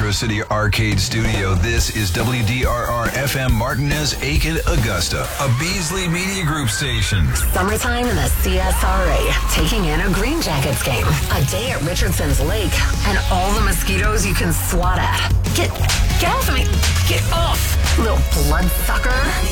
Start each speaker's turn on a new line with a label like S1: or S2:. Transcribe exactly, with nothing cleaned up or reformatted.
S1: River City Arcade Studio. This is W D R R F M Martinez, Aiken, Augusta, a Beasley Media Group station.
S2: Summertime in the C S R A, taking in a Green Jackets game, a day at Richardson's Lake, and all the mosquitoes you can swat at. Get, get off of me! Get off, little bloodsucker!